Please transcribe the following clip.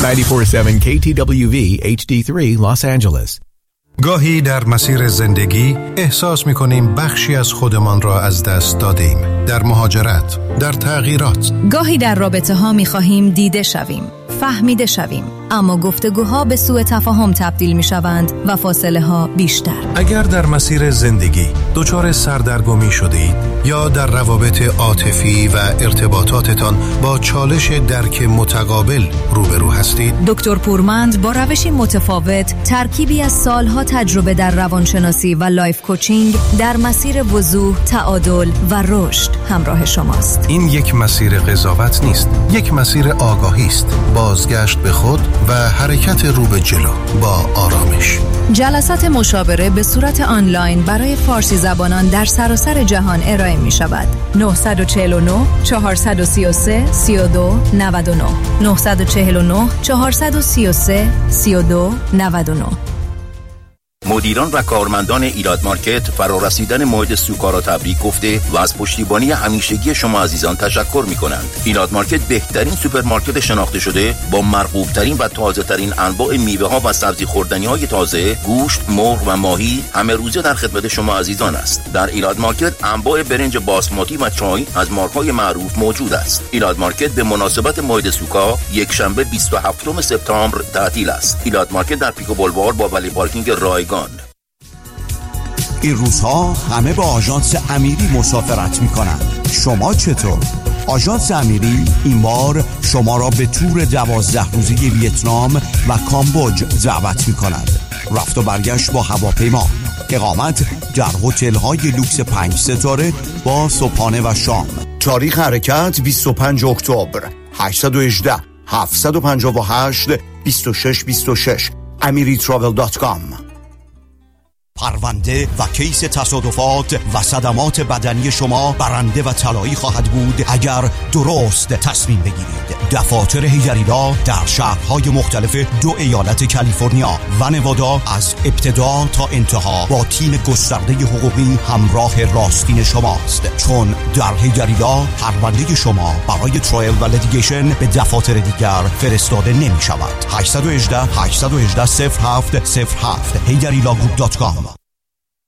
94.7 KTWV HD3 Los Angeles. گاهی در مسیر زندگی احساس می‌کنیم بخشی از خودمان را از دست دادیم. در مهاجرت، در تغییرات. گاهی در رابطه‌ها می‌خواهیم دیده شویم، فهمیده شویم، اما گفتگوها به سوء تفاهم تبدیل می‌شوند و فاصله‌ها بیشتر. اگر در مسیر زندگی دچار سردرگمی شدید یا در روابط عاطفی و ارتباطاتتان با چالش درک متقابل روبرو هستید، دکتر پورمند با روشی متفاوت، ترکیبی از سالها تجربه در روانشناسی و لایف کوچینگ در مسیر وضوح، تعادل و رشد همراه شماست. این یک مسیر قضاوت نیست، یک مسیر آگاهی است، بازگشت به خود و حرکت رو به جلو با آرامش. جلسات مشاوره به صورت آنلاین برای فارسی زبانان در سراسر جهان ارائه می شود. 949 433 32 99 949 433 32 99. مدیران و کارمندان ایلات مارکت فرارسیدن موعد سوکا را تبریک گفته و از پشتیبانی همیشگی شما عزیزان تشکر می‌کنند. ایلات مارکت بهترین سوپرمارکت شناخته شده با مرغوب‌ترین و تازه‌ترین انواع میوه‌ها و سبزی خوردنی‌های تازه، گوشت، مرغ و ماهی همه روزه در خدمت شما عزیزان است. در ایلات مارکت انواع برنج باسماتی و چای از مارک‌های معروف موجود است. ایلات مارکت به مناسبت موعد سوکا یک شنبه 27 سپتامبر تعطیل است. ایلات مارکت در پیکو بولوار با ولی پارکینگ رایگان. این روزها همه با آژانس امیری مسافرت می‌کنند. شما چطور؟ آژانس امیری این بار شما را به تور 12 روزه ویتنام و کامبوج دعوت می‌کند. رفت و برگشت با هواپیما، اقامت در هتل‌های لوکس 5 ستاره با صبحانه و شام. تاریخ حرکت 25 اکتبر. 818 758 2626 amiritravel.com. پرونده و کیس تصادفات و صدمات بدنی شما برنده و طلایی خواهد بود اگر درست تصمیم بگیرید. دفاتر حیدری‌لا در شهرهای مختلف 2 ایالت کالیفرنیا و نوادا از ابتدا تا انتها با تیم گسترده حقوقی همراه راستین شماست، چون در حیدری‌لا پرونده شما برای ترایل و لیتیگیشن به دفاتر دیگر فرستاده نمی شود. 818 818 0707 haydarilaGroup.com.